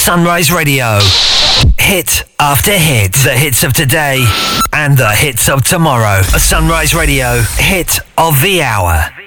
Sunrise Radio. Hit after hit. The hits of today and the hits of tomorrow. Sunrise Radio. Hit of the hour.